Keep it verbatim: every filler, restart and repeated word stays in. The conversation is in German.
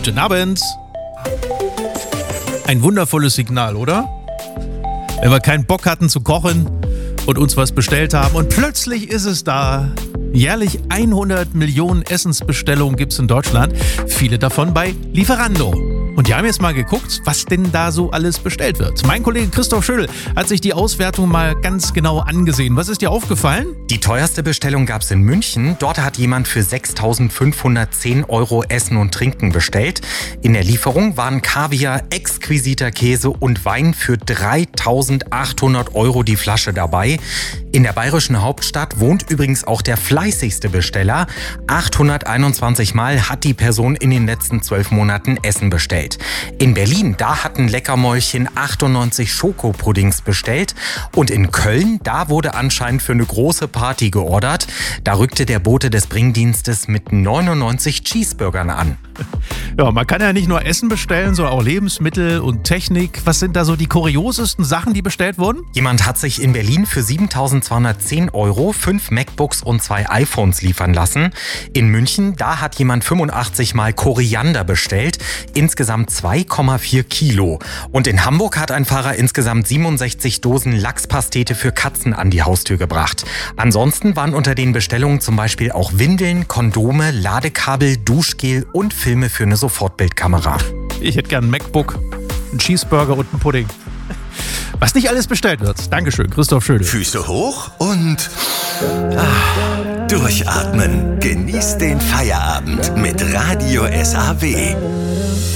Guten Abend. Ein wundervolles Signal, oder? Wenn wir keinen Bock hatten zu kochen und uns was bestellt haben und plötzlich ist es da. Jährlich hundert Millionen Essensbestellungen gibt es in Deutschland, viele davon bei Lieferando. Und die haben jetzt mal geguckt, was denn da so alles bestellt wird. Mein Kollege Christoph Schödel hat sich die Auswertung mal ganz genau angesehen. Was ist dir aufgefallen? Die teuerste Bestellung gab es in München. Dort hat jemand für sechstausendfünfhundertzehn Euro Essen und Trinken bestellt. In der Lieferung waren Kaviar, exquisiter Käse und Wein für dreitausendachthundert Euro die Flasche dabei. In der bayerischen Hauptstadt wohnt übrigens auch der fleißigste Besteller. achthunderteinundzwanzig Mal hat die Person in den letzten zwölf Monaten Essen bestellt. In Berlin, da hatten Leckermäulchen achtundneunzig Schokopuddings bestellt. Und in Köln, da wurde anscheinend für eine große Party geordert. Da rückte der Bote des Bringdienstes mit neunundneunzig Cheeseburgern an. Ja, man kann ja nicht nur Essen bestellen, sondern auch Lebensmittel und Technik. Was sind da so die kuriosesten Sachen, die bestellt wurden? Jemand hat sich in Berlin für siebentausendzweihundertzehn Euro fünf MacBooks und zwei iPhones liefern lassen. In München, da hat jemand fünfundachtzig Mal Koriander bestellt, insgesamt zwei Komma vier Kilo. Und in Hamburg hat ein Fahrer insgesamt siebenundsechzig Dosen Lachspastete für Katzen an die Haustür gebracht. Ansonsten waren unter den Bestellungen zum Beispiel auch Windeln, Kondome, Ladekabel, Duschgel und Filme für eine Sofortbildkamera. Ich hätte gern ein MacBook, einen Cheeseburger und einen Pudding. Was nicht alles bestellt wird. Dankeschön, Christoph Schödel. Füße hoch und ah, durchatmen. Genießt den Feierabend mit Radio S A W.